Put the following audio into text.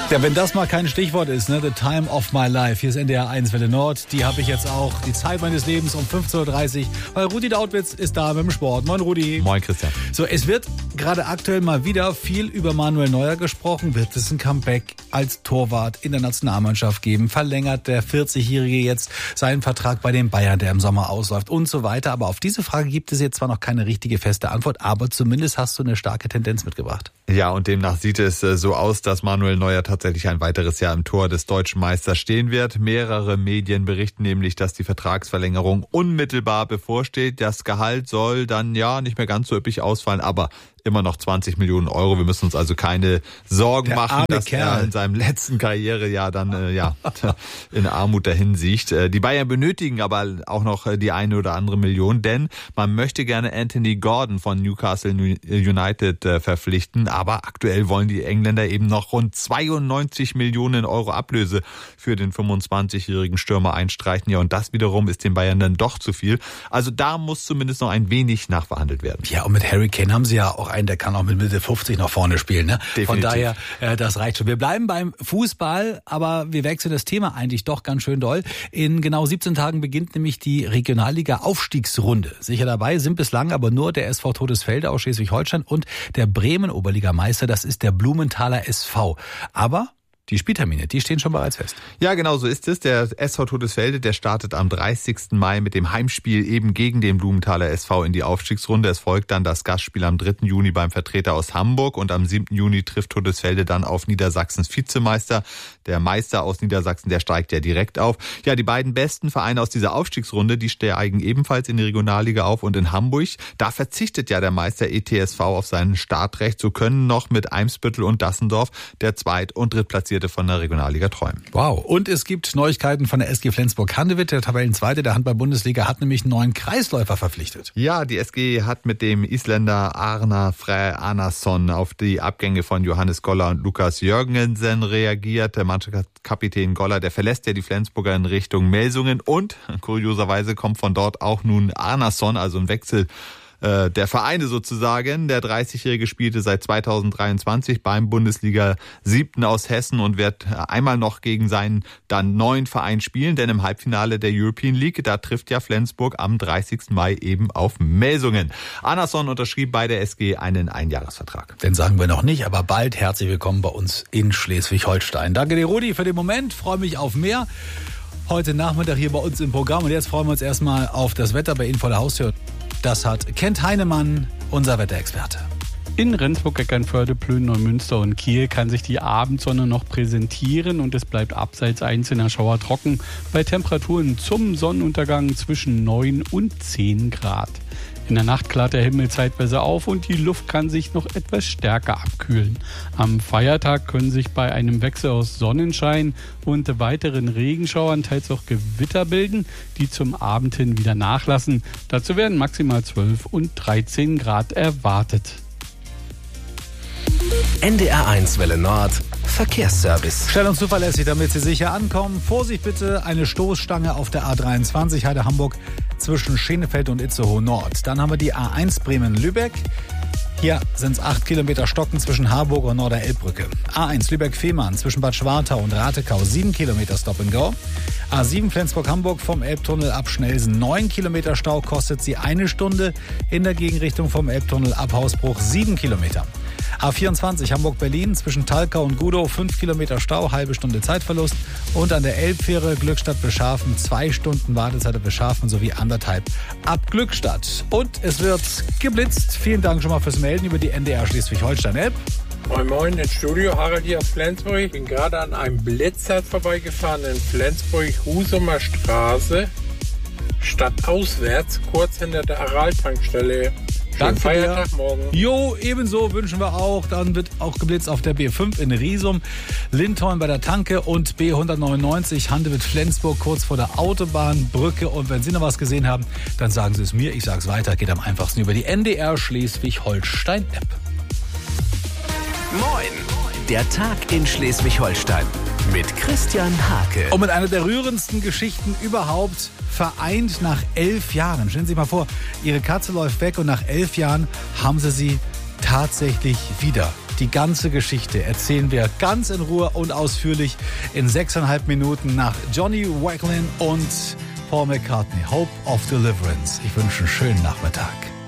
Ja, wenn das mal kein Stichwort ist, ne? The Time of My Life. Hier ist NDR 1 Welle Nord. Die habe ich jetzt auch. Die Zeit meines Lebens um 15.30 Uhr. Weil Rudi Dautwitz ist da mit dem Sport. Moin Rudi. Moin Christian. So, es wird gerade aktuell mal wieder viel über Manuel Neuer gesprochen. Wird es ein Comeback als Torwart in der Nationalmannschaft geben? Verlängert der 40-Jährige jetzt seinen Vertrag bei den Bayern, der im Sommer ausläuft und so weiter? Aber auf diese Frage gibt es jetzt zwar noch keine richtige feste Antwort, aber zumindest hast du eine starke Tendenz mitgebracht. Ja, und demnach sieht es so aus, dass Manuel Neuer tatsächlich ein weiteres Jahr im Tor des deutschen Meisters stehen wird. Mehrere Medien berichten nämlich, dass die Vertragsverlängerung unmittelbar bevorsteht. Das Gehalt soll dann ja nicht mehr ganz so üppig ausfallen, aber immer noch 20 Millionen Euro. Wir müssen uns also keine Sorgen machen, dass er in seinem letzten Karrierejahr dann in Armut dahin siecht. Die Bayern benötigen aber auch noch die eine oder andere Million, denn man möchte gerne Anthony Gordon von Newcastle United verpflichten, aber aktuell wollen die Engländer eben noch rund 92 Millionen Euro Ablöse für den 25-jährigen Stürmer einstreichen. Ja, und das wiederum ist den Bayern dann doch zu viel. Also da muss zumindest noch ein wenig nachverhandelt werden. Ja, und mit Harry Kane haben sie ja auch einen, der kann auch mit Mitte 50 nach vorne spielen. Ne? Definitiv. Von daher, das reicht schon. Wir bleiben beim Fußball, aber wir wechseln das Thema eigentlich doch ganz schön doll. In genau 17 Tagen beginnt nämlich die Regionalliga-Aufstiegsrunde. Sicher dabei sind bislang aber nur der SV Todesfelde aus Schleswig-Holstein und der Bremen-Oberligameister, das ist der Blumenthaler SV. Aber die Spieltermine, die stehen schon bereits fest. Ja, genau so ist es. Der SV Todesfelde, der startet am 30. Mai mit dem Heimspiel eben gegen den Blumenthaler SV in die Aufstiegsrunde. Es folgt dann das Gastspiel am 3. Juni beim Vertreter aus Hamburg und am 7. Juni trifft Todesfelde dann auf Niedersachsens Vizemeister. Der Meister aus Niedersachsen, der steigt ja direkt auf. Ja, die beiden besten Vereine aus dieser Aufstiegsrunde, die steigen ebenfalls in die Regionalliga auf und in Hamburg. Da verzichtet ja der Meister ETSV auf sein Startrecht. So können noch mit Eimsbüttel und Dassendorf der Zweit- und Drittplatzierte von der Regionalliga träumen. Wow. Und es gibt Neuigkeiten von der SG Flensburg-Handewitt. Der Tabellenzweite der Handball-Bundesliga hat nämlich einen neuen Kreisläufer verpflichtet. Ja, die SG hat mit dem Isländer Arnar Frey Arnason auf die Abgänge von Johannes Goller und Lukas Jörgensen reagiert. Der Mannschaftskapitän Goller, der verlässt ja die Flensburger in Richtung Melsungen und kurioserweise kommt von dort auch nun Arnason, also ein Wechsel der Vereine sozusagen. Der 30-Jährige spielte seit 2023 beim Bundesliga 7. aus Hessen und wird einmal noch gegen seinen dann neuen Verein spielen, denn im Halbfinale der European League, da trifft ja Flensburg am 30. Mai eben auf Melsungen. Arnason unterschrieb bei der SG einen Einjahresvertrag. Den sagen wir noch nicht, aber bald herzlich willkommen bei uns in Schleswig-Holstein. Danke dir, Rudi, für den Moment. Freue mich auf mehr heute Nachmittag hier bei uns im Programm. Und jetzt freuen wir uns erstmal auf das Wetter bei Ihnen vor der Haustür. Das hat Kent Heinemann, unser Wetterexperte. In Rendsburg, Eckernförde, Plön, Neumünster und Kiel kann sich die Abendsonne noch präsentieren und es bleibt abseits einzelner Schauer trocken bei Temperaturen zum Sonnenuntergang zwischen 9 und 10 Grad. In der Nacht klart der Himmel zeitweise auf und die Luft kann sich noch etwas stärker abkühlen. Am Feiertag können sich bei einem Wechsel aus Sonnenschein und weiteren Regenschauern teils auch Gewitter bilden, die zum Abend hin wieder nachlassen. Dazu werden maximal 12 und 13 Grad erwartet. NDR 1 Welle Nord Verkehrsservice. Schnell und zuverlässig, damit Sie sicher ankommen. Vorsicht bitte, eine Stoßstange auf der A23 Heide-Hamburg zwischen Schenefeld und Itzehoe Nord. Dann haben wir die A1 Bremen-Lübeck. Hier sind es 8 Kilometer Stocken zwischen Harburg und Norder-Elbbrücke. A1 Lübeck-Fehmarn zwischen Bad Schwartau und Ratekau 7 Kilometer Stop and Go. A7 Flensburg-Hamburg vom Elbtunnel ab Schnelsen 9 Kilometer Stau, kostet sie 1 Stunde. In der Gegenrichtung vom Elbtunnel ab Hausbruch 7 Kilometer. A24 Hamburg-Berlin zwischen Talkau und Gudow 5 Kilometer Stau, halbe Stunde Zeitverlust. Und an der Elbfähre Glückstadt-Beschafen 2 Stunden Wartezeit Beschafen sowie 1,5 ab Glückstadt. Und es wird geblitzt. Vielen Dank schon mal fürs Melden über die NDR Schleswig-Holstein-App. Moin Moin, ins Studio, Harald hier aus Flensburg. Ich bin gerade an einem Blitzer vorbeigefahren in Flensburg, Husumer Straße, stadtauswärts, kurz hinter der Aral-Tankstelle. Danke Feiertag dir. morgen. Jo, ebenso wünschen wir auch. Dann wird auch geblitzt auf der B5 in Riesum, Lindholm bei der Tanke und B199 Handewitt-Flensburg kurz vor der Autobahnbrücke. Und wenn Sie noch was gesehen haben, dann sagen Sie es mir. Ich sage es weiter. Geht am einfachsten über die NDR Schleswig-Holstein-App. Moin, der Tag in Schleswig-Holstein mit Christian Hake. Und mit einer der rührendsten Geschichten überhaupt, vereint nach 11 Jahren. Stellen Sie sich mal vor, Ihre Katze läuft weg und nach 11 Jahren haben Sie sie tatsächlich wieder. Die ganze Geschichte erzählen wir ganz in Ruhe und ausführlich in 6,5 Minuten nach Johnny Wakelin und Paul McCartney. Hope of Deliverance. Ich wünsche einen schönen Nachmittag.